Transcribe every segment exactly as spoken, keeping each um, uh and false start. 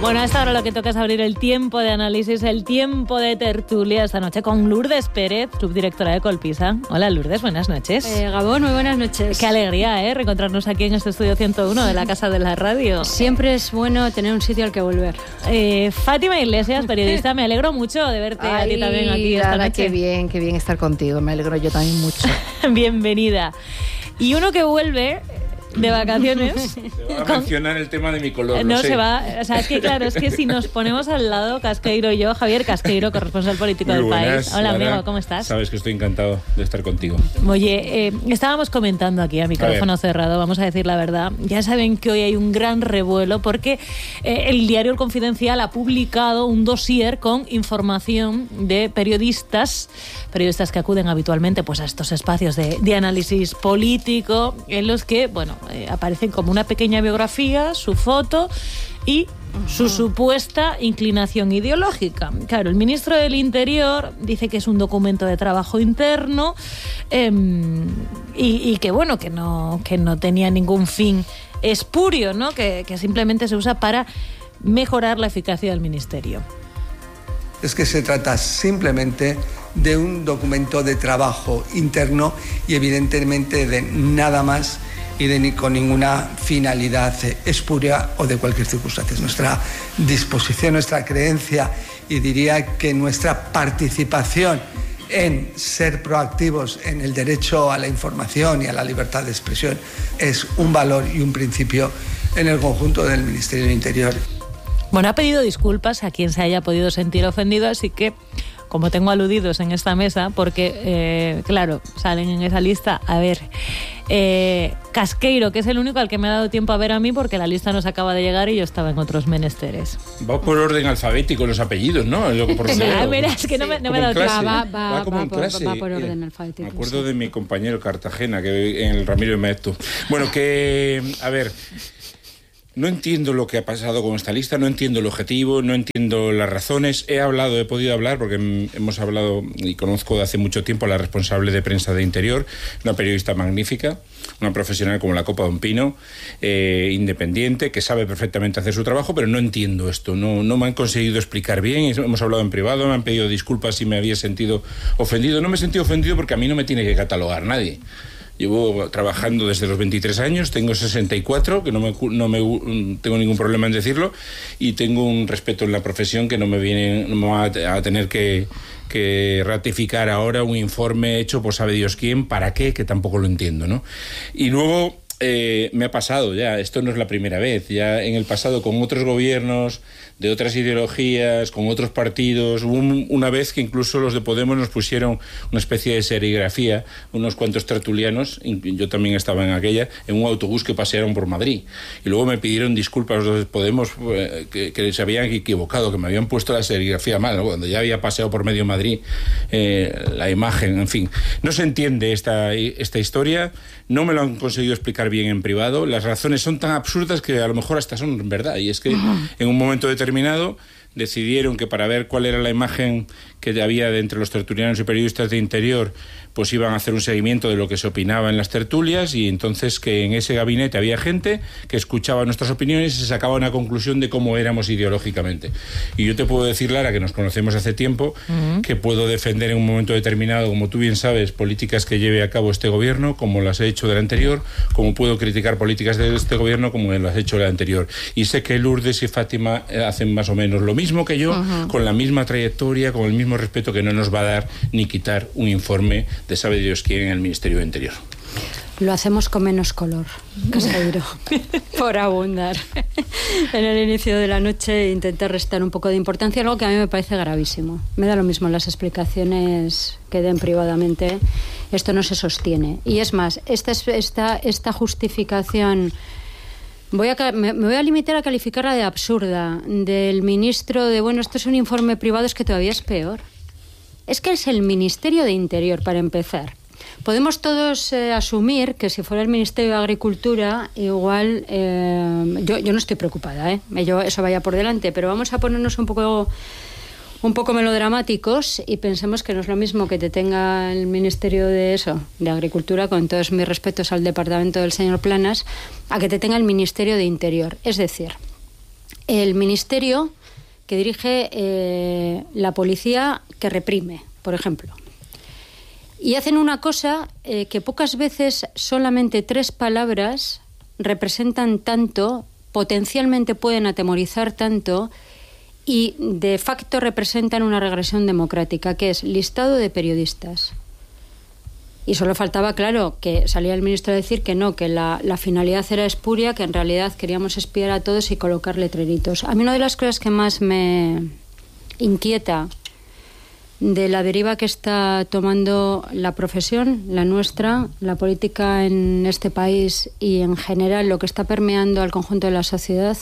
Bueno, a esta hora lo que toca es abrir el tiempo de análisis, el tiempo de tertulia esta noche con Lourdes Pérez, subdirectora de Colpisa. Hola Lourdes, buenas noches. Eh, Gabón, muy buenas noches. Qué alegría, ¿eh? Reencontrarnos aquí en este estudio ciento uno de la Casa de la Radio. Siempre es bueno tener un sitio al que volver. Eh, Fátima Iglesias, periodista, me alegro mucho de verte Ay, a ti también aquí esta Lara, noche. Qué bien, qué bien estar contigo, me alegro yo también mucho. Bienvenida. Y uno que vuelve de vacaciones. Se va a con... mencionar el tema de mi color. No sé. se va. O sea, es que claro, es que si nos ponemos al lado, Casqueiro y yo, Javier Casqueiro, corresponsal político Muy del buenas, país. Hola, Lara. amigo, ¿cómo estás? Sabes que estoy encantado de estar contigo. Oye, eh, estábamos comentando aquí a micrófono a cerrado, vamos a decir la verdad. Ya saben que hoy hay un gran revuelo porque eh, el diario El Confidencial ha publicado un dossier con información de periodistas, periodistas que acuden habitualmente pues, a estos espacios de, de análisis político, en los que, bueno, eh, aparecen como una pequeña biografía, su foto y su supuesta inclinación ideológica. Claro, el ministro del Interior dice que es un documento de trabajo interno eh, y, y que bueno, que no, que no tenía ningún fin espurio, ¿no? Que, que simplemente se usa para mejorar la eficacia del ministerio. Es que se trata simplemente de un documento de trabajo interno y evidentemente de nada más y de ni con ninguna finalidad espuria o de cualquier circunstancia. Nuestra disposición, nuestra creencia y diría que nuestra participación en ser proactivos en el derecho a la información y a la libertad de expresión es un valor y un principio en el conjunto del Ministerio del Interior. Bueno, ha pedido disculpas a quien se haya podido sentir ofendido, así que, como tengo aludidos en esta mesa, porque, eh, claro, salen en esa lista, a ver, eh, Casqueiro, que es el único al que me ha dado tiempo a ver a mí, porque la lista nos acaba de llegar y yo estaba en otros menesteres. Va por orden alfabético los apellidos, ¿no? Es lo que por Sí, mira, es que no me, no me he dado tiempo. Va, va, va como va en por- clase. va por orden alfabético, Me acuerdo sí. de mi compañero Cartagena, que en el Ramiro de Maeztu. Bueno, que, a ver... No entiendo lo que ha pasado con esta lista, no entiendo el objetivo, no entiendo las razones. He hablado, he podido hablar, porque hemos hablado y conozco de hace mucho tiempo a la responsable de prensa de Interior, una periodista magnífica, una profesional como la copa de un pino, eh, independiente, que sabe perfectamente hacer su trabajo, pero no entiendo esto, no, no me han conseguido explicar bien. Hemos hablado en privado, me han pedido disculpas si me había sentido ofendido. No me he sentido ofendido porque a mí no me tiene que catalogar nadie. Llevo trabajando desde los veintitrés años, tengo sesenta y cuatro, que no me, no me tengo ningún problema en decirlo, y tengo un respeto en la profesión que no me viene no me va a, a tener que, que ratificar ahora un informe hecho por sabe Dios quién, para qué, que tampoco lo entiendo, ¿no? Y luego eh, me ha pasado ya, esto no es la primera vez, ya en el pasado con otros gobiernos de otras ideologías, con otros partidos. Hubo un, una vez que incluso los de Podemos nos pusieron una especie de serigrafía, unos cuantos tertulianos, yo también estaba en aquella, en un autobús que pasearon por Madrid. Y luego me pidieron disculpas los de Podemos eh, que, que se habían equivocado, que me habían puesto la serigrafía mal, ¿no? Cuando ya había paseado por medio Madrid eh, la imagen, en fin. No se entiende esta, esta historia, no me lo han conseguido explicar bien en privado, las razones son tan absurdas que a lo mejor hasta son verdad, y es que en un momento determinado decidieron que para ver cuál era la imagen que había de entre los tertulianos y periodistas de Interior, pues iban a hacer un seguimiento de lo que se opinaba en las tertulias, y entonces que en ese gabinete había gente que escuchaba nuestras opiniones y se sacaba una conclusión de cómo éramos ideológicamente. Y yo te puedo decir, Lara, que nos conocemos hace tiempo, uh-huh. que puedo defender en un momento determinado, como tú bien sabes, políticas que lleve a cabo este gobierno, como las he hecho del anterior, como puedo criticar políticas de este gobierno, como las he hecho del anterior. Y sé que Lourdes y Fátima hacen más o menos lo mismo que yo, uh-huh. con la misma trayectoria, con el mismo respeto, que no nos va a dar ni quitar un informe de sabe Dios quién en el Ministerio de Interior. Lo hacemos con menos color, Casqueiro, por abundar en el inicio de la noche e intentar restar un poco de importancia, algo que a mí me parece gravísimo. Me da lo mismo las explicaciones que den privadamente, esto no se sostiene. Y es más, esta, esta, esta justificación... Voy a, me, me voy a limitar a calificarla de absurda, del ministro de, bueno, esto es un informe privado, es que todavía es peor. Es que es el Ministerio de Interior, para empezar. Podemos todos eh, asumir que si fuera el Ministerio de Agricultura, igual, eh, yo, yo no estoy preocupada, ¿eh? Yo, eso vaya por delante, pero vamos a ponernos un poco... un poco melodramáticos y pensemos que no es lo mismo que te tenga el Ministerio de eso, de Agricultura, con todos mis respetos al departamento del señor Planas, a que te tenga el Ministerio de Interior. Es decir, el ministerio que dirige eh, la policía que reprime, por ejemplo. Y hacen una cosa eh, que pocas veces solamente tres palabras representan tanto, potencialmente pueden atemorizar tanto y de facto representan una regresión democrática, que es listado de periodistas. Y solo faltaba, claro, que salía el ministro a decir que no, que la, la finalidad era espuria, que en realidad queríamos espiar a todos y colocar letreritos. A mí una de las cosas que más me inquieta de la deriva que está tomando la profesión, la nuestra, la política en este país y en general lo que está permeando al conjunto de la sociedad,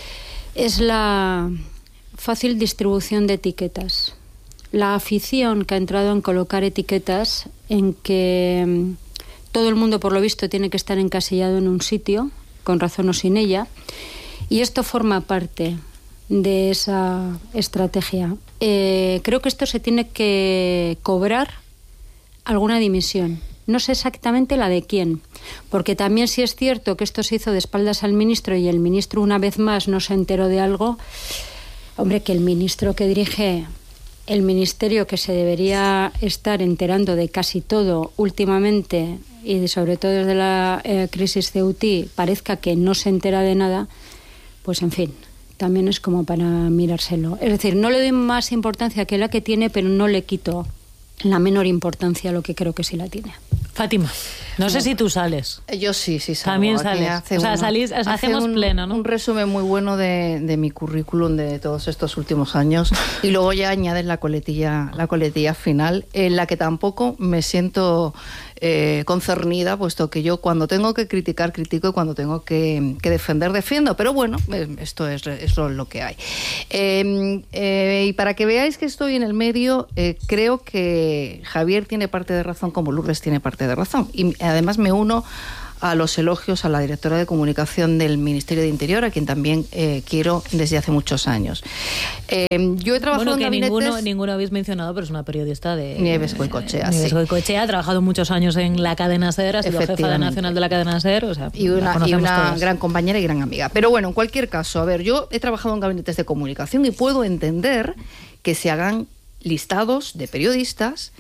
es la fácil distribución de etiquetas. La afición que ha entrado en colocar etiquetas en que todo el mundo, por lo visto, tiene que estar encasillado en un sitio, con razón o sin ella, y esto forma parte de esa estrategia. Eh, creo que esto se tiene que cobrar alguna dimisión. No sé exactamente la de quién, porque también si es cierto que esto se hizo de espaldas al ministro y el ministro una vez más no se enteró de algo, hombre, que el ministro que dirige el ministerio, que se debería estar enterando de casi todo últimamente y sobre todo desde la eh, crisis Ceutí, parezca que no se entera de nada, pues en fin, también es como para mirárselo. Es decir, no le doy más importancia que la que tiene, pero no le quito la menor importancia a lo que creo que sí la tiene. Fátima, no sé si tú sales. Yo sí, sí salgo. También Aquí sales. hace O sea, uno- salís, hace hacemos un, pleno, ¿no? un resumen muy bueno de, de mi currículum de todos estos últimos años y luego ya añades la coletilla, la coletilla final, en la que tampoco me siento eh, concernida, puesto que yo cuando tengo que criticar, critico y cuando tengo que, que defender, defiendo. Pero bueno, eh, esto es, es lo que hay. Eh, eh, y para que veáis que estoy en el medio, eh, creo que Javier tiene parte de razón como Lourdes tiene parte de razón. Y además me uno a los elogios a la directora de comunicación del Ministerio de Interior, a quien también eh, quiero desde hace muchos años. Eh, yo he trabajado Bueno, en que gabinetes... ninguno, ninguno habéis mencionado, pero es una periodista de... Nieves Goicoechea, Nieves sí. Goicoechea, ha trabajado muchos años en la cadena SER, ha sido jefa de Efectivamente. nacional de la cadena SER, o sea, Y la una, y conocemos una todos. gran compañera y gran amiga. Pero bueno, en cualquier caso, a ver, yo he trabajado en gabinetes de comunicación y puedo entender que se hagan listados de periodistas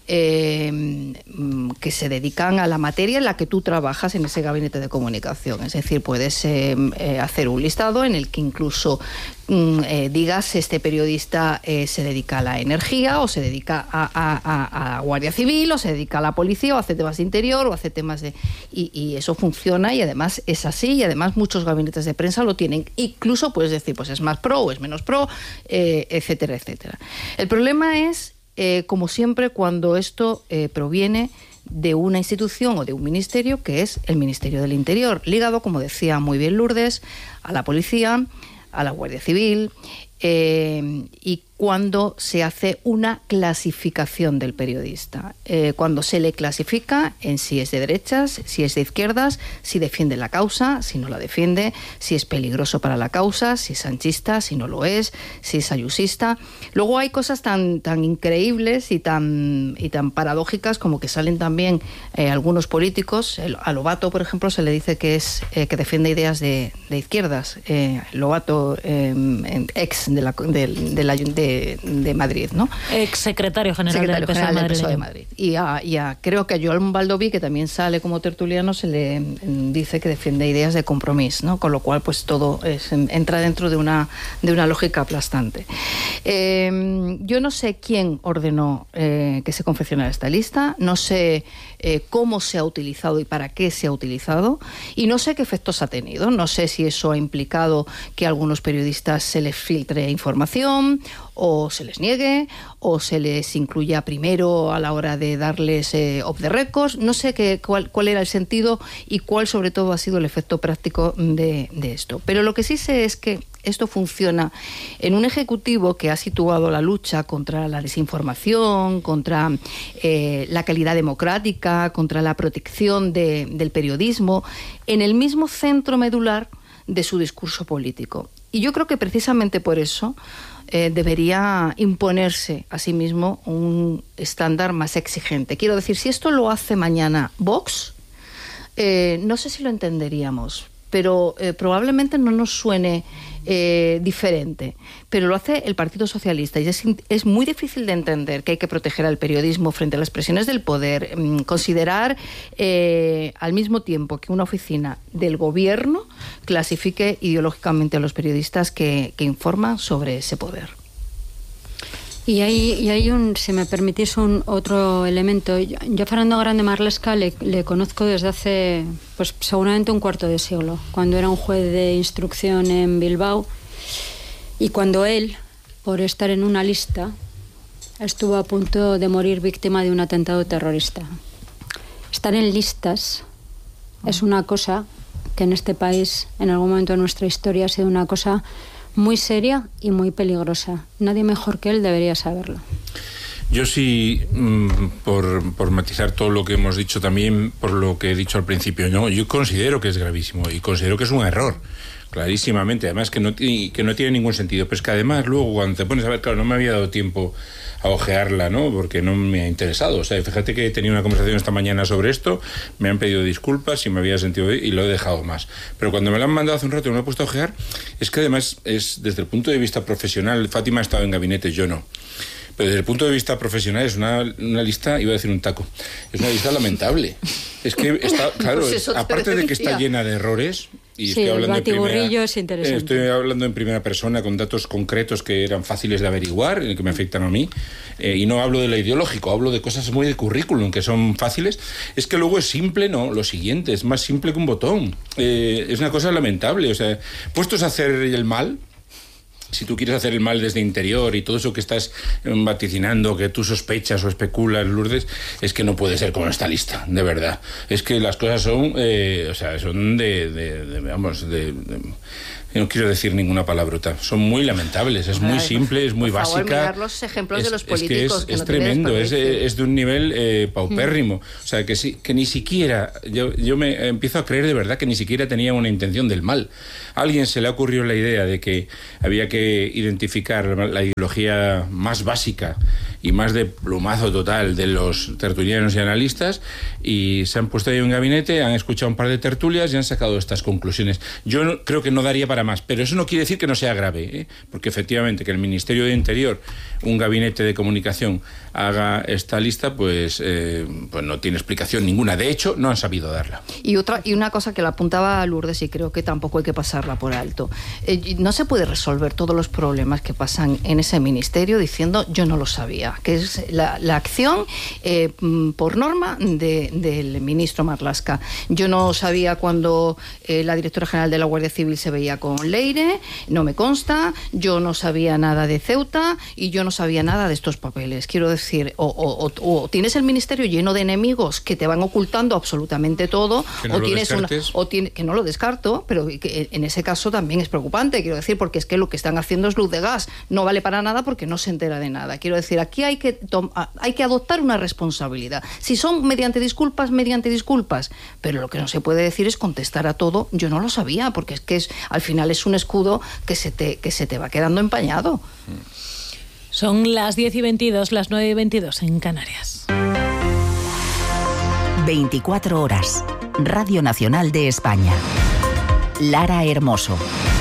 eh, que se dedican a la materia en la que tú trabajas en ese gabinete de comunicación. Es decir, puedes eh, eh, hacer un listado en el que incluso mm, eh, digas este periodista eh, se dedica a la energía o se dedica a, a, a, a Guardia Civil o se dedica a la policía o hace temas de interior o hace temas de... Y, y eso funciona y además es así y además muchos gabinetes de prensa lo tienen. Incluso puedes decir, pues es más pro o es menos pro, eh, etcétera, etcétera. El problema es, eh, como siempre, cuando esto eh, proviene de una institución o de un ministerio, que es el Ministerio del Interior, ligado, como decía muy bien Lourdes, a la policía, a la Guardia Civil, eh, y cuando se hace una clasificación del periodista, eh, cuando se le clasifica en si es de derechas, si es de izquierdas, si defiende la causa, si no la defiende, si es peligroso para la causa, si es sanchista, si no lo es, si es ayusista. Luego hay cosas tan, tan increíbles y tan, y tan paradójicas como que salen también eh, algunos políticos. El, a Lobato, por ejemplo, se le dice que es eh, que defiende ideas de, de izquierdas. Eh, Lobato, eh, ex de la, de, de la de, de Madrid, ¿no? Ex secretario general Secretario del P S O general del de P S O de Madrid. Madrid. Y a, y a- creo que a Joan Baldoví, que también sale como tertuliano, se le mm, dice que defiende ideas de compromiso, ¿no? Con lo cual, pues todo es, entra dentro de una, de una lógica aplastante. Eh, yo no sé quién ordenó eh, que se confeccionara esta lista, no sé eh, cómo se ha utilizado y para qué se ha utilizado, y no sé qué efectos ha tenido. No sé si eso ha implicado que a algunos periodistas se les filtre información o se les niegue, o se les incluya primero a la hora de darles eh, off the records. No sé qué, cuál, cuál era el sentido y cuál sobre todo ha sido el efecto práctico de, de esto. Pero lo que sí sé es que esto funciona en un ejecutivo que ha situado la lucha contra la desinformación, contra eh, la calidad democrática, contra la protección de, del periodismo, en el mismo centro medular de su discurso político. Y yo creo que precisamente por eso eh, debería imponerse a sí mismo un estándar más exigente. Quiero decir, si esto lo hace mañana Vox, eh, no sé si lo entenderíamos, pero eh, probablemente no nos suene eh, diferente, pero lo hace el Partido Socialista y es, es muy difícil de entender que hay que proteger al periodismo frente a las presiones del poder, mmm, considerar eh, al mismo tiempo que una oficina del gobierno clasifique ideológicamente a los periodistas que, que informan sobre ese poder. Y hay, y hay un, si me permitís, un otro elemento. Yo, yo a Fernando Grande Marlaska le, le conozco desde hace, pues seguramente un cuarto de siglo, cuando era un juez de instrucción en Bilbao, y cuando él, por estar en una lista, estuvo a punto de morir víctima de un atentado terrorista. Estar en listas es una cosa que en este país, en algún momento de nuestra historia, ha sido una cosa muy seria y muy peligrosa. Nadie mejor que él debería saberlo. Yo sí, por, por matizar todo lo que hemos dicho también, por lo que he dicho al principio, no, yo considero que es gravísimo y considero que es un error, clarísimamente, además que no, que no tiene ningún sentido, pero es que además luego cuando te pones a ver, claro, no me había dado tiempo a ojearla, ¿no? Porque no me ha interesado. O sea, fíjate que he tenido una conversación esta mañana sobre esto, me han pedido disculpas y me había sentido y lo he dejado más. Pero cuando me lo han mandado hace un rato y me lo he puesto a ojear, es que además es desde el punto de vista profesional, Fátima ha estado en gabinetes, yo no. Pero desde el punto de vista profesional es una, una lista, iba a decir un taco, es una lista lamentable. Es que está, claro, pues es, aparte de que está llena de errores, y sí, estoy hablando el batiburrillo en primera, es interesante. Estoy hablando en primera persona con datos concretos que eran fáciles de averiguar, que me afectan a mí, eh, y no hablo de lo ideológico, hablo de cosas muy de currículum que son fáciles. Es que luego es simple, no, lo siguiente, es más simple que un botón. Eh, es una cosa lamentable, o sea, puestos a hacer el mal. Si tú quieres hacer el mal desde interior y todo eso que estás vaticinando, que tú sospechas o especulas, Lourdes, es que no puede ser como esta lista, de verdad. Es que las cosas son, eh, o sea, son de, de, de vamos, de, de, no quiero decir ninguna palabrota, son muy lamentables, es muy simple, es muy Por favor, básica. mirar los ejemplos es, de los políticos. Es que es, que es no tremendo, es, es de un nivel eh, paupérrimo. O sea, que, si, que ni siquiera, yo, yo me empiezo a creer de verdad que ni siquiera tenía una intención del mal. A alguien se le ha ocurrido la idea de que había que identificar la ideología más básica y más de plumazo total de los tertulianos y analistas, y se han puesto ahí en un gabinete, han escuchado un par de tertulias y han sacado estas conclusiones. Yo no, creo que no daría para más, pero eso no quiere decir que no sea grave, ¿eh? Porque efectivamente que el Ministerio de Interior, un gabinete de comunicación, haga esta lista, pues, eh, pues no tiene explicación ninguna. De hecho, no han sabido darla. Y otra y una cosa que la apuntaba a Lourdes, y creo que tampoco hay que pasarla por alto. Eh, no se puede resolver todos los problemas que pasan en ese ministerio diciendo yo no lo sabía, que es la, la acción eh, por norma de, del ministro Marlaska. Yo no sabía cuando eh, la directora general de la Guardia Civil se veía con Leire, no me consta, yo no sabía nada de Ceuta y yo no sabía nada de estos papeles. Quiero decir, o, o, o, o tienes el ministerio lleno de enemigos que te van ocultando absolutamente todo, no o tienes una, o tiene, que no lo descarto, pero que en ese caso también es preocupante, quiero decir, porque es que lo que están haciendo es luz de gas, no vale para nada porque no se entera de nada. Quiero decir, aquí hay que hay que adoptar una responsabilidad. Si son mediante disculpas, mediante disculpas, pero lo que no se puede decir es contestar a todo, yo no lo sabía, porque es que es, al final es un escudo que se te, que se te va quedando empañado. Son las diez y veintidós, las nueve y veintidós en Canarias. veinticuatro horas. Radio Nacional de España. Lara Hermoso.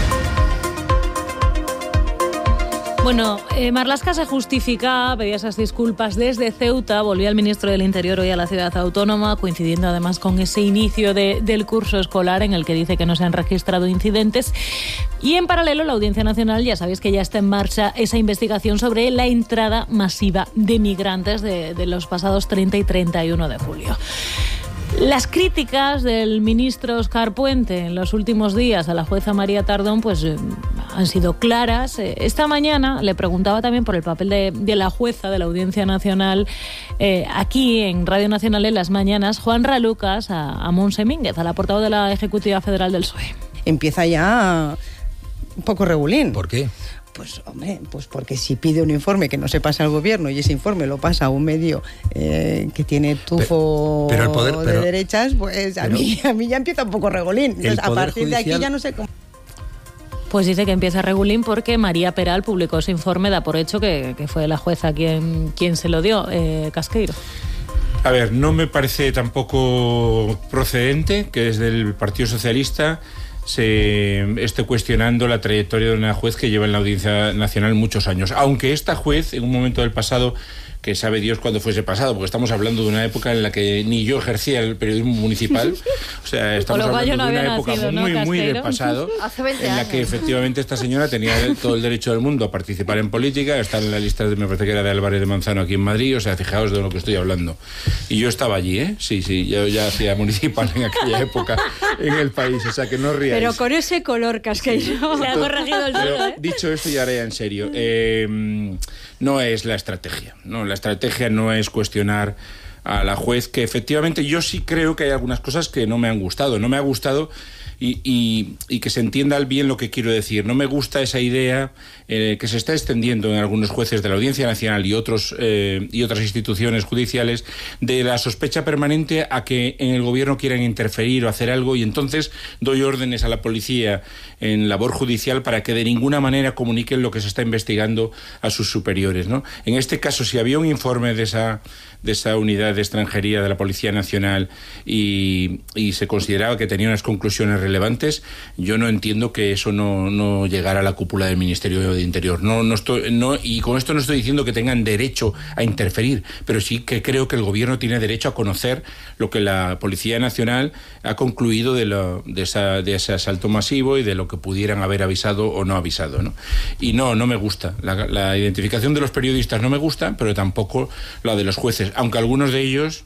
Bueno, eh, Marlaska se justifica, pedía esas disculpas desde Ceuta, volvió el ministro del Interior hoy a la ciudad autónoma, coincidiendo además con ese inicio de, del curso escolar en el que dice que no se han registrado incidentes. Y en paralelo, la Audiencia Nacional, ya sabéis que ya está en marcha esa investigación sobre la entrada masiva de migrantes de, de los pasados treinta y treinta y uno de julio. Las críticas del ministro Óscar Puente en los últimos días a la jueza María Tardón pues eh, han sido claras. Eh, esta mañana le preguntaba también por el papel de, de la jueza de la Audiencia Nacional eh, aquí en Radio Nacional en las mañanas, Juan Ralucas, a, a Montse Mínguez, a la portavoz de la Ejecutiva Federal del P S O E. Empieza ya un poco regulín. ¿Por qué? Pues, hombre, pues porque si pide un informe que no se pasa al gobierno y ese informe lo pasa a un medio eh, que tiene tufo pero, pero el poder, pero, de derechas, pues a, pero, mí, a mí ya empieza un poco regulín. Entonces, a partir judicial... de aquí ya no sé cómo... Pues dice que empieza regulín porque María Peral publicó ese informe, da por hecho que, que fue la jueza quien, quien se lo dio. Eh, Casqueiro. A ver, no me parece tampoco procedente que desde el Partido Socialista se esté cuestionando la trayectoria de una juez que lleva en la Audiencia Nacional muchos años. Aunque esta juez, en un momento del pasado, que sabe Dios cuándo fuese pasado, porque estamos hablando de una época en la que ni yo ejercía el periodismo municipal, o sea, estamos hablando no de una época nacido, muy, ¿no, muy de Casteiro? pasado, Hace veinte en la años. que efectivamente esta señora tenía todo el derecho del mundo a participar en política, está en la lista, de, me parece que era de Álvarez de Manzano aquí en Madrid, o sea, fijaos de lo que estoy hablando. Y yo estaba allí, ¿eh? Sí, sí, yo ya hacía municipal en aquella época en el país, o sea, que no ríais. Pero con ese color, Casqueiro. Se ha corregido el Pero, suelo, ¿eh? dicho esto, y ahora ya en serio, eh, no es la estrategia, no, la estrategia no es cuestionar a la juez, que efectivamente yo sí creo que hay algunas cosas que no me han gustado, no me ha gustado y, y, y que se entienda bien lo que quiero decir. No me gusta esa idea eh, que se está extendiendo en algunos jueces de la Audiencia Nacional y otros eh, y otras instituciones judiciales, de la sospecha permanente a que en el gobierno quieran interferir o hacer algo, y entonces doy órdenes a la policía en labor judicial para que de ninguna manera comuniquen lo que se está investigando a sus superiores, ¿no? En este caso, si había un informe de esa de esa unidad de extranjería de la Policía Nacional y, y se consideraba que tenía unas conclusiones relevantes, yo no entiendo que eso no, no llegara a la cúpula del Ministerio de Interior. No, no estoy, no, y con esto no estoy diciendo que tengan derecho a interferir, pero sí que creo que el gobierno tiene derecho a conocer lo que la Policía Nacional ha concluido de, lo, de, esa, de ese asalto masivo y de lo que pudieran haber avisado o no avisado, ¿no? Y no, no me gusta. La, la identificación de los periodistas no me gusta, pero tampoco la de los jueces, aunque algunos de ellos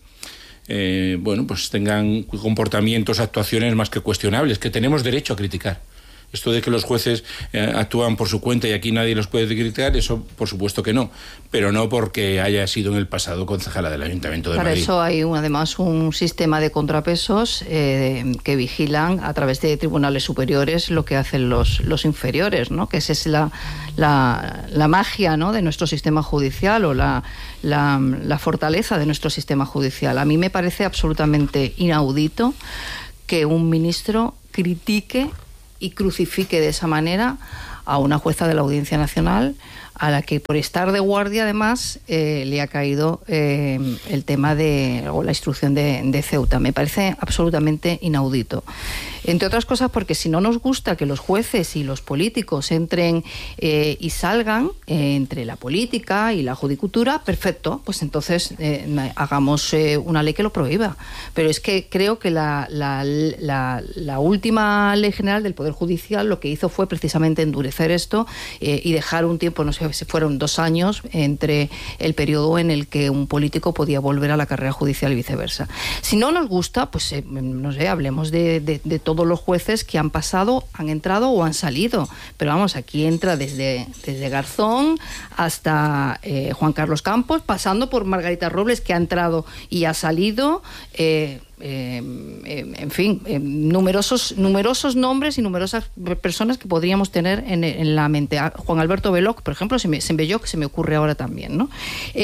eh, bueno, pues tengan comportamientos, actuaciones más que cuestionables, que tenemos derecho a criticar. Esto de que los jueces eh, actúan por su cuenta y aquí nadie los puede criticar, eso por supuesto que no, pero no porque haya sido en el pasado concejala del Ayuntamiento de Para Madrid. eso hay un, además un sistema de contrapesos eh, que vigilan a través de tribunales superiores lo que hacen los, los inferiores, ¿no? Que esa es la, la, la magia, ¿no?, de nuestro sistema judicial, o la, la, la fortaleza de nuestro sistema judicial. A mí me parece absolutamente inaudito que un ministro critique y crucifique de esa manera a una jueza de la Audiencia Nacional, a la que por estar de guardia además eh, le ha caído eh, el tema de, o la instrucción de, de Ceuta. Me parece absolutamente inaudito. Entre otras cosas porque si no nos gusta que los jueces y los políticos entren eh, y salgan eh, entre la política y la judicatura, perfecto, pues entonces eh, hagamos eh, una ley que lo prohíba. Pero es que creo que la, la, la, la última ley general del Poder Judicial lo que hizo fue precisamente endurecer esto eh, y dejar un tiempo, no sé si fueron dos años, entre el periodo en el que un político podía volver a la carrera judicial y viceversa. Si no nos gusta, pues eh, no sé, hablemos de, de, de todos los jueces que han pasado, han entrado o han salido. Pero vamos, aquí entra desde, desde Garzón hasta eh, Juan Carlos Campos, pasando por Margarita Robles, que ha entrado y ha salido. Eh, Eh, eh, en fin, eh, numerosos numerosos nombres y numerosas personas que podríamos tener en, en la mente. A Juan Alberto Veloc, por ejemplo, se me, se me, yo, que se me ocurre ahora también, ¿no?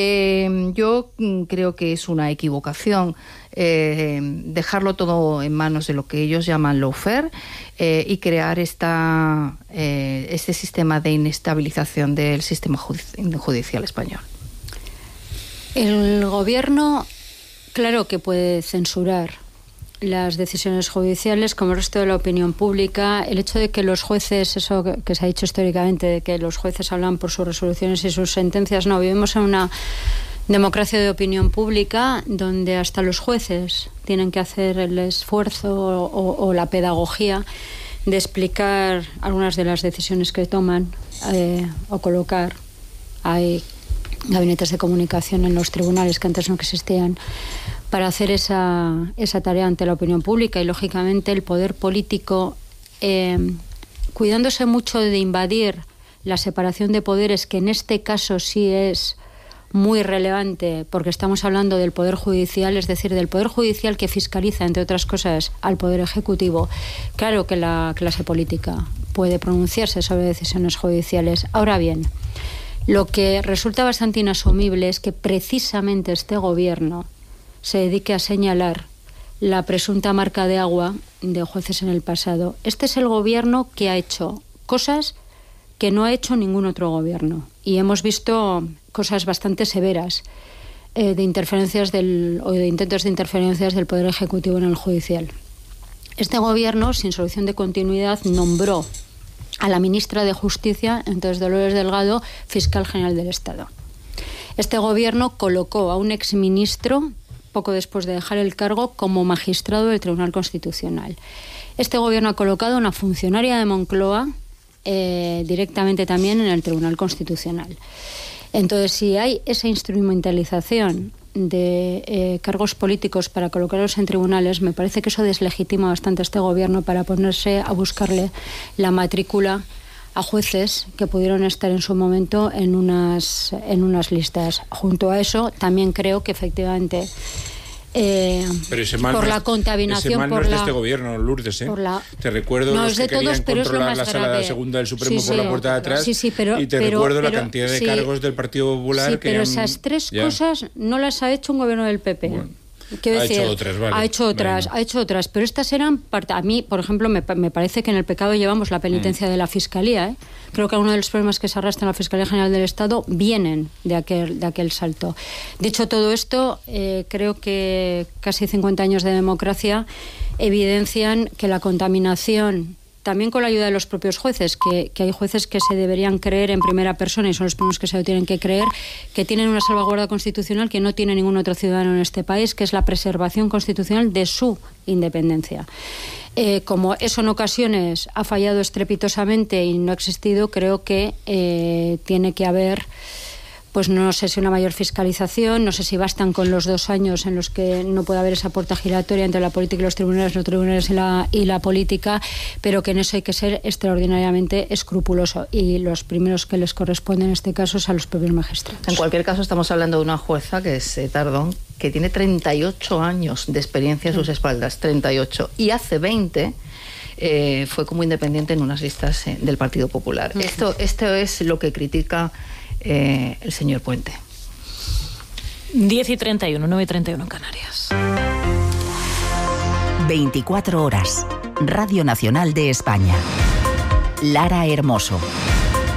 Eh, yo creo que es una equivocación eh, dejarlo todo en manos de lo que ellos llaman lawfare eh, y crear esta eh, este sistema de inestabilización del sistema judicial español. El gobierno, claro que puede censurar las decisiones judiciales, como el resto de la opinión pública. El hecho de que los jueces, eso que, que se ha dicho históricamente, de que los jueces hablan por sus resoluciones y sus sentencias, no, vivimos en una democracia de opinión pública donde hasta los jueces tienen que hacer el esfuerzo o, o, o la pedagogía de explicar algunas de las decisiones que toman eh, o colocar. Hay gabinetes de comunicación en los tribunales que antes no existían para hacer esa, esa tarea ante la opinión pública, y lógicamente el poder político, eh, cuidándose mucho de invadir la separación de poderes, que en este caso sí es muy relevante porque estamos hablando del poder judicial, es decir, del poder judicial que fiscaliza, entre otras cosas, al poder ejecutivo. Claro que la clase política puede pronunciarse sobre decisiones judiciales. Ahora bien, lo que resulta bastante inasumible es que precisamente este gobierno se dedique a señalar la presunta marca de agua de jueces en el pasado. Este es el gobierno que ha hecho cosas que no ha hecho ningún otro gobierno. Y hemos visto cosas bastante severas eh, de interferencias del, o de intentos de interferencias del Poder Ejecutivo en el judicial. Este gobierno, sin solución de continuidad, nombró a la ministra de Justicia, entonces Dolores Delgado, fiscal general del Estado. Este gobierno colocó a un exministro, poco después de dejar el cargo, como magistrado del Tribunal Constitucional. Este gobierno ha colocado a una funcionaria de Moncloa eh, directamente también en el Tribunal Constitucional. Entonces, si hay esa instrumentalización de eh, cargos políticos para colocarlos en tribunales, me parece que eso deslegitima bastante a este gobierno para ponerse a buscarle la matrícula a jueces que pudieron estar en su momento en unas, en unas listas. Junto a eso, también creo que efectivamente eh, pero ese mal por no la es, contaminación ese mal por no es de la, este gobierno, Lourdes, ¿eh? la, te recuerdo no, los es que de querían todos, pero es lo controlar más la sala grave. segunda del Supremo Sí, por sí, la puerta de atrás, sí, sí, pero, y te pero, recuerdo pero, la cantidad de sí, cargos del Partido Popular sí, que pero han, esas tres ya. cosas no las ha hecho un gobierno del P P. Bueno. Quiero Ha decir, hecho otras, vale. ha hecho otras, Venga. ha hecho otras, pero estas eran parte, a mí, por ejemplo, me, me parece que en el pecado llevamos la penitencia mm. de la Fiscalía, ¿eh? Creo que uno de los problemas que se arrastra en la Fiscalía General del Estado vienen de aquel, de aquel salto. Dicho todo esto, eh, creo que casi cincuenta años de democracia evidencian que la contaminación, también con la ayuda de los propios jueces, que, que hay jueces que se deberían creer en primera persona y son los primeros que se lo tienen que creer, que tienen una salvaguarda constitucional que no tiene ningún otro ciudadano en este país, que es la preservación constitucional de su independencia. Eh, como eso en ocasiones ha fallado estrepitosamente y no ha existido, creo que eh, tiene que haber, pues no sé si una mayor fiscalización, no sé si bastan con los dos años en los que no puede haber esa puerta giratoria entre la política y los tribunales, los tribunales y la, y la política, pero que en eso hay que ser extraordinariamente escrupuloso. Y los primeros que les corresponde en este caso es a los propios magistrados. En cualquier caso, estamos hablando de una jueza que es eh, Tardón, que tiene treinta y ocho años de experiencia a sus espaldas, treinta y ocho, y hace veinte... Eh, fue como independiente en unas listas eh, del Partido Popular. Uh-huh. Esto, esto es lo que critica eh, el señor Puente. diez y treinta y uno, nueve y treinta y uno en Canarias. veinticuatro horas. Radio Nacional de España. Lara Hermoso.